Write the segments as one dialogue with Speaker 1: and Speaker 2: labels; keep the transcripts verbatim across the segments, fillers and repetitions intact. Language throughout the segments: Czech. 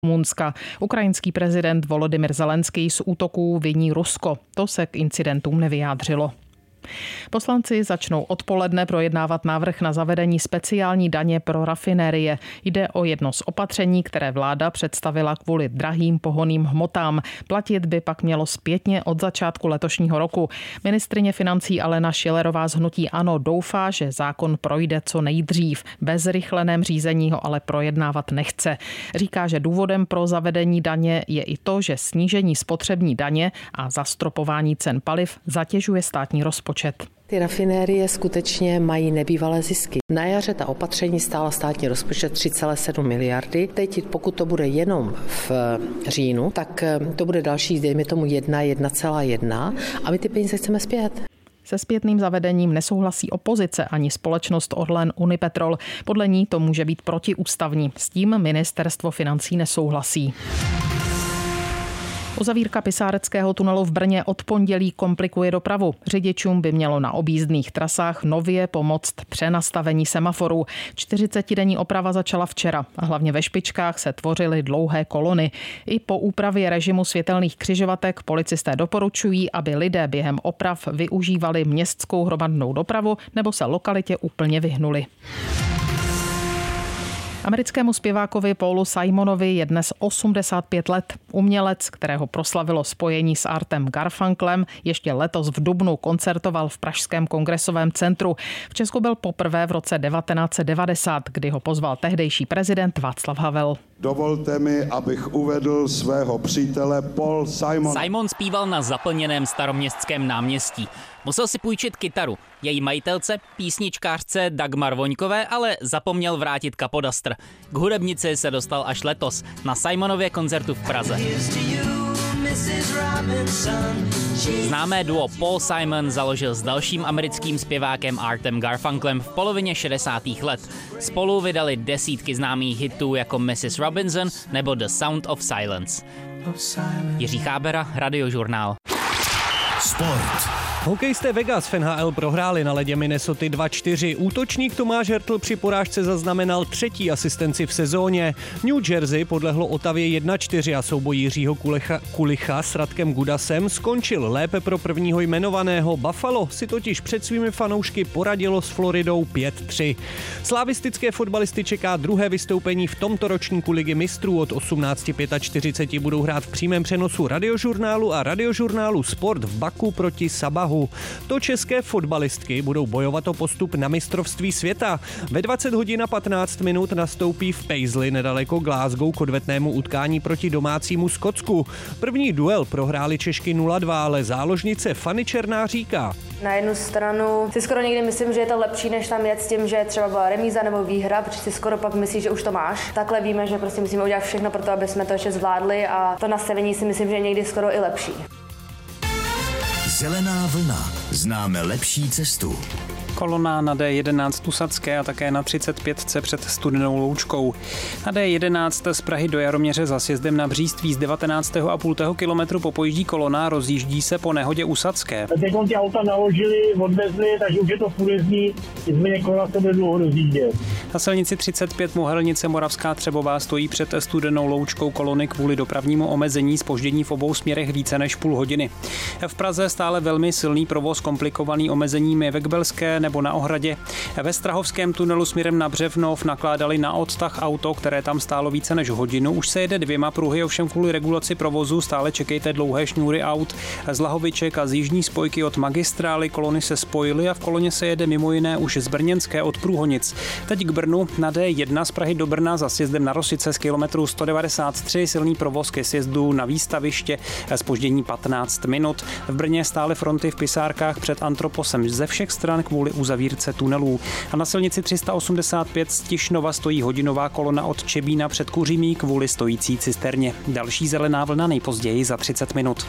Speaker 1: Rumunska. Ukrajinský prezident Volodymyr Zelenský z útoků viní Rusko. To se k incidentům nevyjádřilo. Poslanci začnou odpoledne projednávat návrh na zavedení speciální daně pro rafinérie. Jde o jedno z opatření, které vláda představila kvůli drahým pohonným hmotám. Platit by pak mělo zpětně od začátku letošního roku. Ministryně financí Alena Schillerová z hnutí ANO doufá, že zákon projde co nejdřív. Ve zrychleném řízení ho ale projednávat nechce. Říká, že důvodem pro zavedení daně je i to, že snížení spotřební daně a zastropování cen paliv zatěžuje státní rozpočet.
Speaker 2: Ty rafinérie skutečně mají nebývalé zisky. Na jaře ta opatření stála státní rozpočet tři celé sedm miliardy. Teď, pokud to bude jenom v říjnu, tak to bude další, dejme tomu jedna, jedna celá jedna a my ty peníze chceme zpět.
Speaker 1: Se zpětným zavedením nesouhlasí opozice ani společnost Orlen Unipetrol. Podle ní to může být protiústavní. S tím ministerstvo financí nesouhlasí. Uzavírka Pisáreckého tunelu v Brně od pondělí komplikuje dopravu. Řidičům by mělo na objízdných trasách nově pomoct přenastavení semaforů. čtyřicetidenní oprava začala včera a hlavně ve špičkách se tvořily dlouhé kolony. I po úpravě režimu světelných křižovatek policisté doporučují, aby lidé během oprav využívali městskou hromadnou dopravu nebo se lokalitě úplně vyhnuli. Americkému zpěvákovi Paulu Simonovi je dnes osmdesát pět let. Umělec, kterého proslavilo spojení s Artem Garfunklem, ještě letos v dubnu koncertoval v pražském kongresovém centru. V Česku byl poprvé v roce devatenáct set devadesát, kdy ho pozval tehdejší prezident Václav Havel.
Speaker 3: Dovolte mi, abych uvedl svého přítele Paul Simon.
Speaker 4: Simon zpíval na zaplněném Staroměstském náměstí. Musel si půjčit kytaru. Její majitelce, písničkářce Dagmar Voňkové, ale zapomněl vrátit kapodastr. K hudebnici se dostal až letos na Simonově koncertu v Praze. Známé duo Paul Simon založil s dalším americkým zpěvákem Artem Garfunklem v polovině šedesátých let. Spolu vydali desítky známých hitů jako missus Robinson nebo The Sound of Silence. Jiří Chábera, Radiožurnál.
Speaker 5: Sport. Hokejisté Vegas v N H L prohráli na ledě Minnesoty dva čtyři. Útočník Tomáš Hertl při porážce zaznamenal třetí asistenci v sezóně. New Jersey podlehlo Ottawě jedna čtyři a souboj Jiřího Kulicha, Kulicha s Radkem Gudasem skončil lépe pro prvního jmenovaného. Buffalo si totiž před svými fanoušky poradilo s Floridou pět tři. Slavistické fotbalisty čeká druhé vystoupení v tomto ročníku Ligy mistrů. Od osmnáct čtyřicet pět budou hrát v přímém přenosu Radiožurnálu a Radiožurnálu Sport v Baku proti Sabahu. To české fotbalistky budou bojovat o postup na mistrovství světa. Ve dvacet hodin a patnáct minut nastoupí v Paisley nedaleko Glasgow k odvetnému utkání proti domácímu Skotsku. První duel prohráli Češky nula dva, ale záložnice Fanny Černá říká:
Speaker 6: Na jednu stranu si skoro někdy myslím, že je to lepší, než tam jet s tím, že třeba byla remíza nebo výhra, protože si skoro pak myslíš, že už to máš. Takhle víme, že prostě musíme udělat všechno pro to, aby jsme to ještě zvládli a to nastavení si myslím, že je někdy skoro i lepší.
Speaker 7: Zelená vlna. Známe lepší cestu.
Speaker 8: Kolona na D jedenáct Usadské a také na třicet pět před Studenou Loučkou. Na D jedenáct z Prahy do Jaroměře za sjezdem na Bříství z devatenáct celá pět kilometru popojíždí kolona, rozjíždí se po nehodě Usadské.
Speaker 9: Teď ty auta naložili, odvezli, takže už je to furt jezdí, nicméně kolona se bude dlouho rozjíždět.
Speaker 8: Na silnici třicet pět Mohelnice Moravská Třebová stojí před Studenou Loučkou kolony kvůli dopravnímu omezení, zpoždění v obou směrech více než půl hodiny. V Praze stále velmi silný provoz, komplikovaný omezeními ve Kbelské nebo na Ohradě. Ve Strahovském tunelu směrem na Břevnov nakládali na odtah auto, které tam stálo více než hodinu. Už se jede dvěma pruhy, ovšem kvůli regulaci provozu stále čekejte dlouhé šňůry aut. Z Lahoviček a z jižní spojky od magistrály kolony se spojily a v koloně se jede mimo jiné už z Brněnské od Průhonic. Teď k Brnu na D jedna z Prahy do Brna za sjezdem na Rosice z kilometru sto devadesát tři, silný provoz ke sjezdu na Výstaviště, zpoždění patnáct minut. V Brně stále fronty v Pisárkách před Antroposem ze všech stran kvůli uzavírce tunelů. A na silnici tři sta osmdesát pět z Tišnova stojí hodinová kolona od Čebína před Kuřimí kvůli stojící cisterně. Další zelená vlna nejpozději za třicet minut.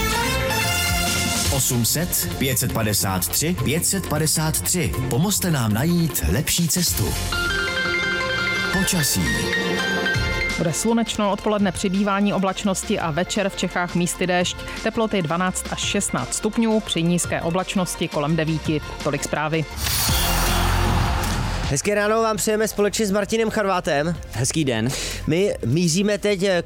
Speaker 7: osm set, pět set padesát tři, pět set padesát tři. Pomozte nám najít lepší cestu. Počasí.
Speaker 1: Bude slunečno, odpoledne přibývání oblačnosti a večer v Čechách místy déšť. Teploty dvanáct až šestnáct stupňů, při nízké oblačnosti kolem devíti. Tolik zprávy.
Speaker 10: Hezké ráno vám přejeme společně s Martinem Charvátem.
Speaker 11: Hezký den.
Speaker 10: My míříme teď